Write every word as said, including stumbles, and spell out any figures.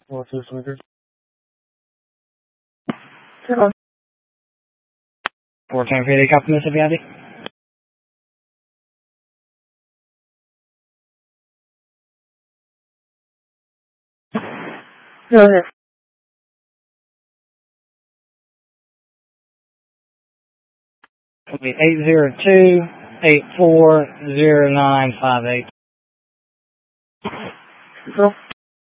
Four two Snickers. Hello. Four ten fifty. Copy, Miss Aviati. Go ahead. It'll be eight zero two eight four zero nine five eight. Go.